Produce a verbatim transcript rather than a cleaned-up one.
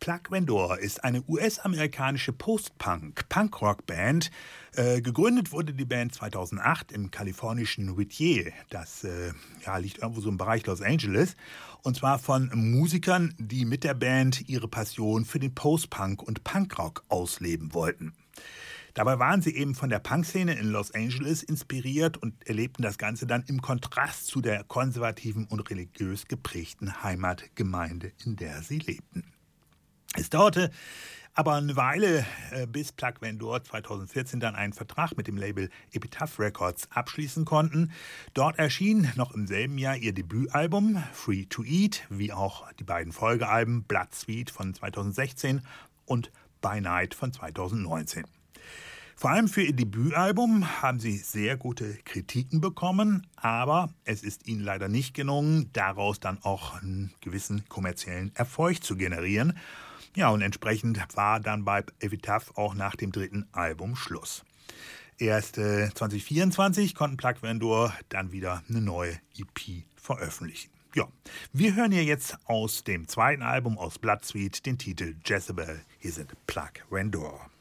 Plug Vendor ist eine U S-amerikanische Post-Punk-Punk-Rock-Band. Äh, gegründet wurde die Band zweitausendacht im kalifornischen Whittier. Das äh, ja, liegt irgendwo so im Bereich Los Angeles. Und zwar von Musikern, die mit der Band ihre Passion für den Post-Punk und Punkrock ausleben wollten. Dabei waren sie eben von der Punkszene in Los Angeles inspiriert und erlebten das Ganze dann im Kontrast zu der konservativen und religiös geprägten Heimatgemeinde, in der sie lebten. Es dauerte aber eine Weile, bis Plug Vendor zweitausendvierzehn dann einen Vertrag mit dem Label Epitaph Records abschließen konnten. Dort erschien noch im selben Jahr ihr Debütalbum Free to Eat, wie auch die beiden Folgealben Blood Sweet von zweitausendsechzehn und By Night von zweitausendneunzehn. Vor allem für ihr Debütalbum haben sie sehr gute Kritiken bekommen, aber es ist ihnen leider nicht gelungen, daraus dann auch einen gewissen kommerziellen Erfolg zu generieren. Ja, und entsprechend war dann bei Epitaph auch nach dem dritten Album Schluss. Erst äh, zwanzig vierundzwanzig konnten Plug Vendor dann wieder eine neue E P veröffentlichen. Ja, wir hören hier jetzt aus dem zweiten Album aus Blood Sweet den Titel Jezebel. Hier sind Plug Vendor.